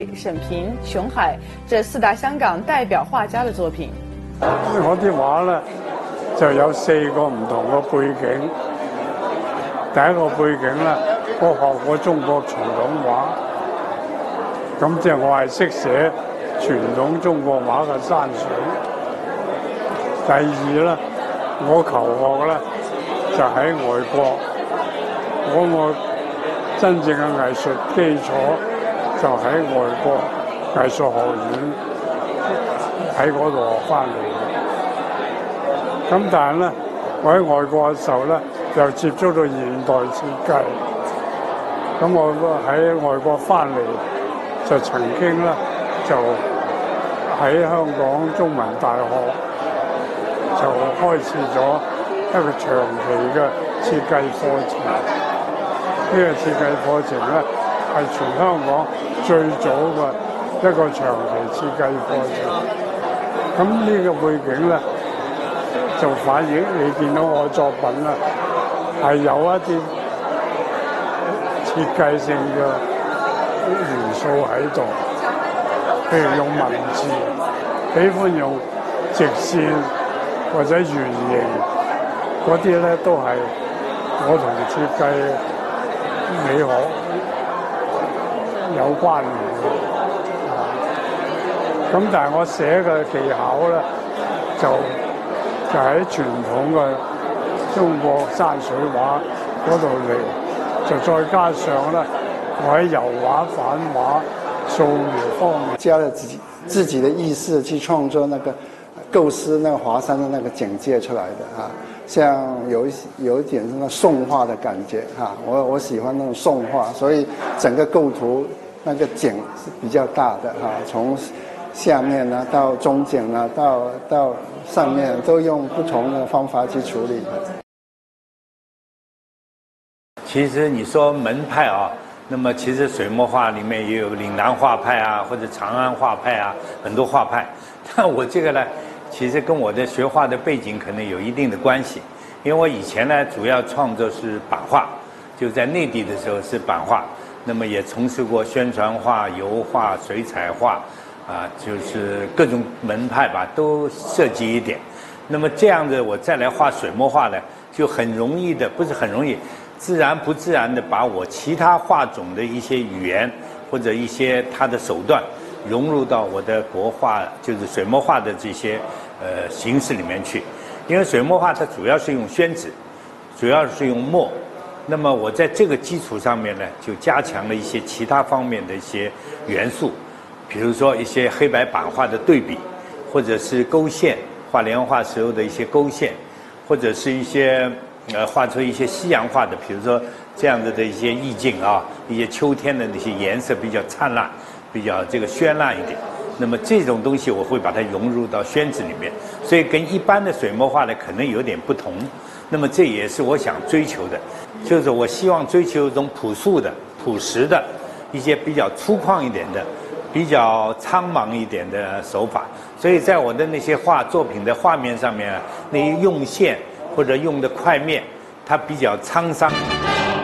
沈平、熊海这4大香港代表畫家嘅作品。 我啲畫咧就有4個唔同嘅背景。第一個背景咧，我學過中國傳統畫，咁即係我係識寫傳統中國畫嘅山水。第二咧，我求學咧就喺外國，我真正嘅藝術基礎就喺外國藝術學院喺嗰度學翻嚟嘅。咁但係咧，我喺外國嘅時候咧，又接觸到現代設計。咁我喺外國翻嚟，就曾經咧就喺香港中文大學就開始咗一個長期嘅設計課程。呢個設計課程咧係全香港最早嘅一個長期設計課程。咁呢個背景咧就反映你見到我作品啦，係有一啲設計性嘅元素喺度，譬如用文字，喜歡用直線或者圓形嗰啲咧，都係我同設計美學有關聯嘅。咁但係我寫嘅技巧咧，就喺傳統嘅中國山水畫嗰度嚟，就再加上咧，我喺油畫、版畫、素描方面加了自己的意識去創作那個構思那個華山的那個境界出來的哈，像有一點那個宋畫的感覺哈，我喜歡那種宋畫，所以整個構圖那個景是比較大的哈，從下面呢到中景呢到上面都用不同的方法去處理。 其實你說門派啊，那麼其實水墨畫裡面也有嶺南畫派啊，或者長安畫派啊，很多畫派。但我這個呢，其實跟我的學畫的背景可能有一定的關係，因為我以前呢主要創作是版畫，就在內地的時候是版畫，那麼也從事過宣傳畫、油畫、水彩畫。就是各種門派吧，都涉及一點。那麼這樣子，我再來畫水墨畫呢，就很容易的，不是很容易，自然不自然的把我其他畫種的一些語言或者一些它的手段融入到我的國畫，就是水墨畫的這些形式裡面去。因為水墨畫它主要是用宣紙，主要是用墨。那麼我在這個基礎上面呢，就加強了一些其他方面的一些元素。比如說一些黑白版畫的對比，或者是勾線，畫連環畫時候的一些勾線，或者是一些畫出一些西洋畫的，比如說這樣子的一些意境啊，一些秋天的那些顏色比較燦爛，比較這個絢爛一點。那麼這種東西我會把它融入到宣紙裡面，所以跟一般的水墨畫呢可能有點不同。那麼這也是我想追求的，就是我希望追求一種樸素的、樸實的一些比較粗獷一點的。比較蒼茫一點的手法，所以在我的那些畫作品的畫面上面，那用線或者用的塊面，它比較滄桑。